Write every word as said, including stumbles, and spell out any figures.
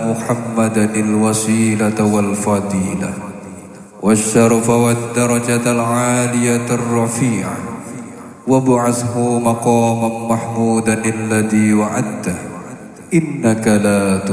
محمدا الوسيلة والفضيلة والشرف والدرجة العالية الرفيعة وابعثه مقاما محمودا الذي وعدته إنك لا